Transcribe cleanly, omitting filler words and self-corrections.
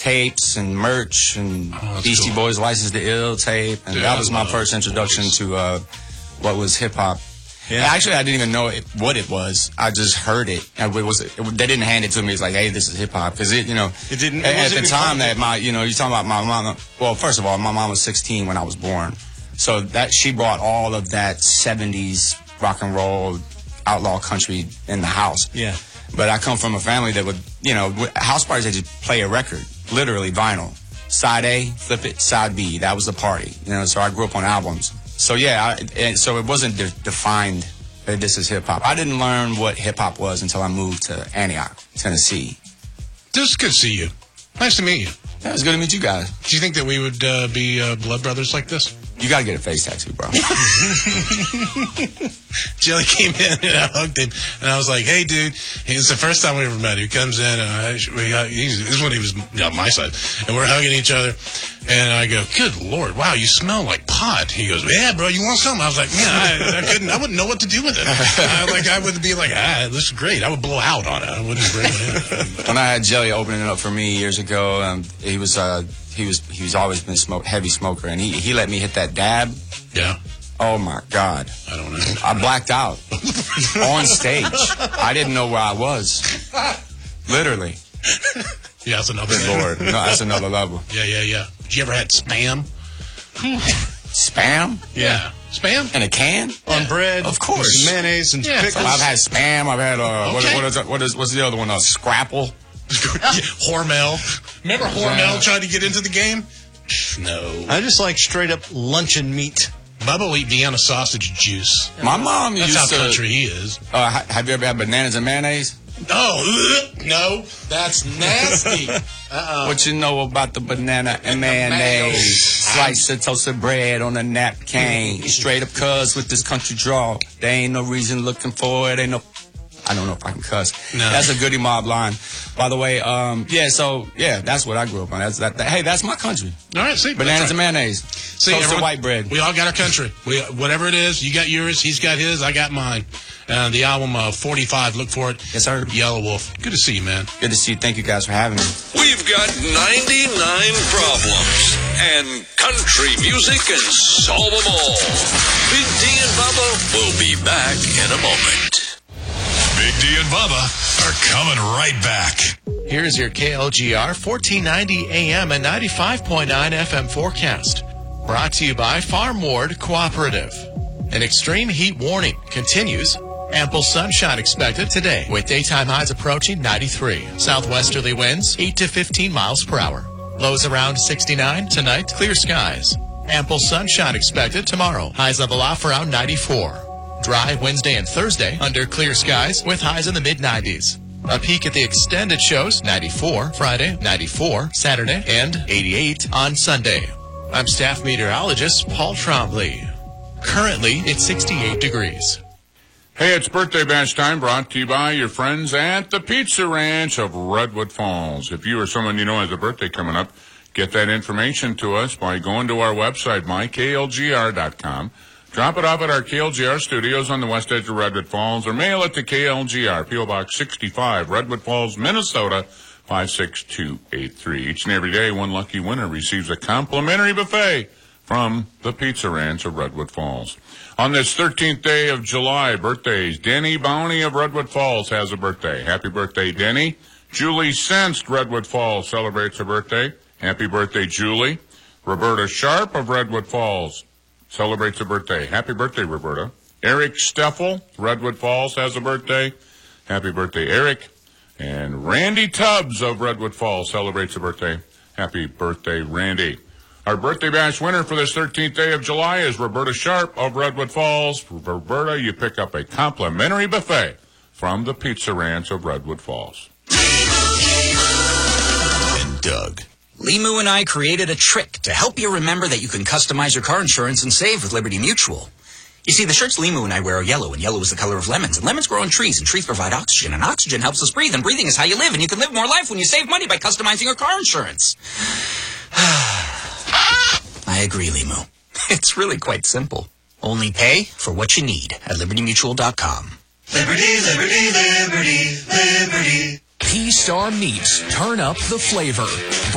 tapes and merch and Beastie Boys License to Ill tape, and that was my first introduction to what was hip hop. Yeah. Actually, I didn't even know what it was. I just heard it. They didn't hand it to me. It's like, hey, this is hip hop, because it didn't. At the time that you're talking about my mom. Well, first of all, my mom was 16 when I was born, so that she brought all of that 70s rock and roll, outlaw country in the house. Yeah. But I come from a family that would, house parties, they just play a record, literally vinyl. Side A, flip it, side B. That was the party. So I grew up on albums. So yeah, so it wasn't defined that this is hip hop. I didn't learn what hip hop was until I moved to Antioch, Tennessee. This is good to see you. Nice to meet you. Yeah, it's good to meet you guys. Do you think that we would be blood brothers like this? You gotta get a face tattoo, bro. Jelly came in and I hugged him, and I was like, "Hey, dude!" It's the first time we ever met. He comes in, and this is when he was on my side, and we're hugging each other. And I go, "Good Lord, wow, you smell like pot." He goes, "Yeah, bro, you want some?" I was like, "Man, I wouldn't know what to do with it." I would be like, "This is great." I would blow out on it. I wouldn't bring it in. When I had Jelly opening it up for me years ago, he's always been heavy smoker, and he let me hit that dab. Yeah. Oh my God. I don't know. I blacked out on stage. I didn't know where I was. Literally. Yeah, that's another Good Lord. No, that's another level. Yeah. Did you ever had Spam? Spam? Yeah. Spam? In a can? On bread. Of course. With mayonnaise and pickles. I've had Spam. I've had, what's the other one? Scrapple? Hormel. Remember Hormel tried to get into the game? No. I just like straight up luncheon meat. Bubba will eat Vienna sausage juice. My mom That's used how to... country he is. Have you ever had bananas and mayonnaise? No. That's nasty. What you know about the banana and mayonnaise? Slice of toasted bread on a napkin. Straight up cuz with this country draw. There ain't no reason looking for it. Ain't no... I don't know if I can cuss. No. That's a Goody Mob line. By the way, that's what I grew up on. Hey, that's my country. All right, see. Bananas and mayonnaise. See, toasted white bread. We all got our country. Whatever it is, you got yours, he's got his, I got mine. The album 45, look for it. Yes, sir. Yellow Wolf. Good to see you, man. Good to see you. Thank you guys for having me. We've got 99 problems, and country music can solve them all. Big D and Bubba will be back in a moment. Big D and Bubba are coming right back. Here's your KLGR 1490 AM and 95.9 FM forecast. Brought to you by Farm Ward Cooperative. An extreme heat warning continues. Ample sunshine expected today with daytime highs approaching 93. Southwesterly winds 8 to 15 miles per hour. Lows around 69. Tonight, clear skies. Ample sunshine expected tomorrow. Highs level off around 94. Dry Wednesday and Thursday under clear skies with highs in the mid-90s. A peek at the extended shows, 94 Friday, 94 Saturday, and 88 on Sunday. I'm staff meteorologist Paul Trombley. Currently, it's 68 degrees. Hey, it's Birthday Bash time, brought to you by your friends at the Pizza Ranch of Redwood Falls. If you or someone you know has a birthday coming up, get that information to us by going to our website, myklgr.com. Drop it off at our KLGR studios on the west edge of Redwood Falls, or mail it to KLGR, P.O. Box 65, Redwood Falls, Minnesota, 56283. Each and every day, one lucky winner receives a complimentary buffet from the Pizza Ranch of Redwood Falls. On this 13th day of July, birthdays. Denny Bowney of Redwood Falls has a birthday. Happy birthday, Denny. Julie Senst, Redwood Falls, celebrates her birthday. Happy birthday, Julie. Roberta Sharp of Redwood Falls celebrates a birthday. Happy birthday, Roberta. Eric Steffel, Redwood Falls, has a birthday. Happy birthday, Eric. And Randy Tubbs of Redwood Falls celebrates a birthday. Happy birthday, Randy. Our Birthday Bash winner for this 13th day of July is Roberta Sharp of Redwood Falls. Roberta, you pick up a complimentary buffet from the Pizza Ranch of Redwood Falls. And Doug. Limu and I created a trick to help you remember that you can customize your car insurance and save with Liberty Mutual. You see, the shirts Limu and I wear are yellow, and yellow is the color of lemons. And lemons grow on trees, and trees provide oxygen, and oxygen helps us breathe, and breathing is how you live, and you can live more life when you save money by customizing your car insurance. I agree, Limu. It's really quite simple. Only pay for what you need at LibertyMutual.com. Liberty, liberty, liberty, liberty. P-Star Meats. Turn up the flavor.